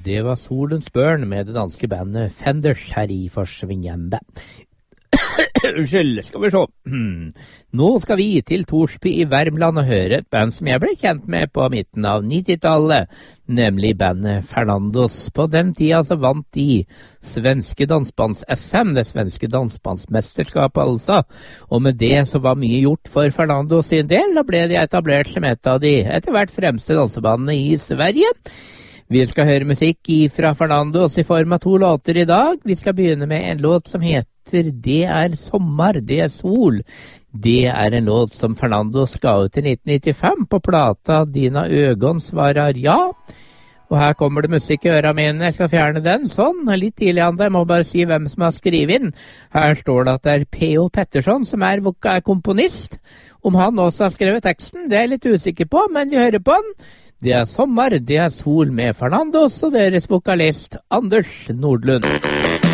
Det var Solens børn med det danske bandet Fenders her i Forsvingende. Unnskyld, skal vi se. Nå skal vi til Torsby i Värmland og høre et band som jeg ble kjent med på midten av 90-tallet, nemlig bandet Fernandos. På den tida så vant de svenske dansbands-SM, det svenske dansbandsmesterskapet altså, og med det så var mye gjort for Fernandos sin del, og ble de etablert som et av de etter hvert fremste dansebandene i Sverige. Vi skal høre musikk fra Fernandos i form av 2 låter i dag. Vi skal begynne med en låt som heter Det er sommer, det er sol. Det er en låt som Fernandos ga ut i 1995 på plata Dina ögon svarar ja. Og her kommer det musikk i øra mine. Jeg skal fjerne den sånn, litt tidlig an. Jeg må bare si hvem som har skrevet inn. Her står det at det er P.O. Pettersson som er komponist. Om han også har skrevet teksten, det er jeg litt usikker på, men vi hører på den. Det er sommer, det er sol med Fernandos og deres vokalist Anders Nordlund.